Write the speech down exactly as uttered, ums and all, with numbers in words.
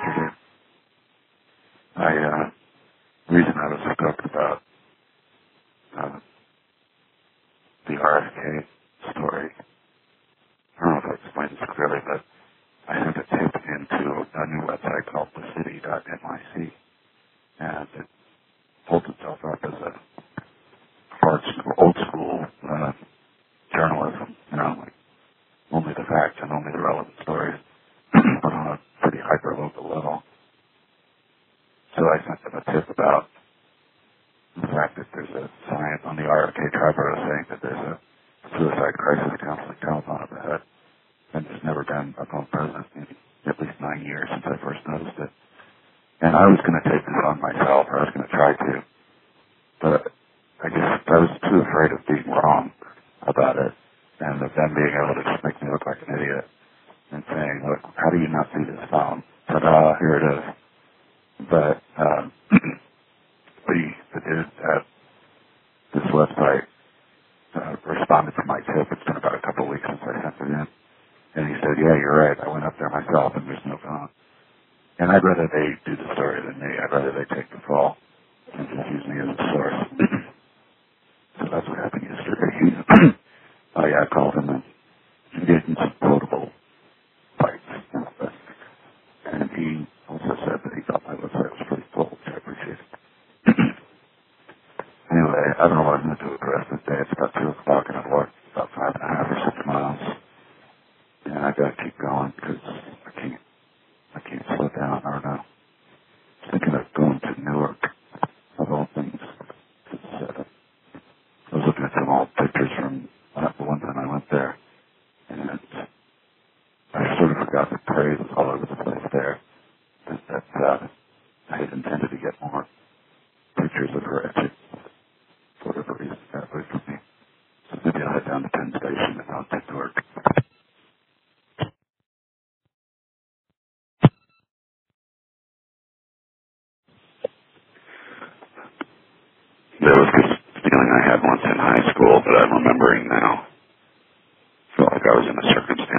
yesterday. I, uh, the reason I was hooked about uh, the R F K story, I don't know if I explained this clearly, but I sent a tip into a new website called the city dot N Y C, and it holds itself up as a hard school, old school uh, journalism, you know, like only the facts and only the relevant stories, but on a pretty hyper-local level. So I sent them a tip about the fact that there's a sign on the R F K Triborough saying that there's a suicide crisis counseling telephone up ahead, and there's never been a phone present in at least nine years since I first noticed it. And I was going to take this on myself, or I was going to try to, but I guess I was too afraid of being wrong about it, and of them being able to just make me look like an idiot and saying, look, how do you not see this phone? Ta-da, here it is. But um, the, the dude at this website uh, responded to my tip. It's been about a couple of weeks since I sent it in. And he said, yeah, you're right. I went up there myself, and there's no phone. And I'd rather they do the story than me. I'd rather they take the fall and just use me as a source. So that's what happened yesterday. He, oh, yeah, I called him and gave him some quotable bites. You know, but, and he also said that he thought my website was pretty full, which I appreciated. Anyway, I don't know what I'm going to do with the rest of the day. It's about two o'clock, and I've walked about five and a half or six miles. And I've got to keep going because I can't, I can't slow down. I don't know. I'm thinking of going to Newark, of all things. It's, uh, I was looking at some old pictures from uh, the one time I went there, and I sort of forgot that Prairie was all over the place there. That, that uh, I had intended to get more pictures of her etching for whatever reason that way from me. So maybe I'll head down to Penn Station and I'll take to work. There was this feeling I had once in high school that I'm remembering now. I felt like I was in a circumstance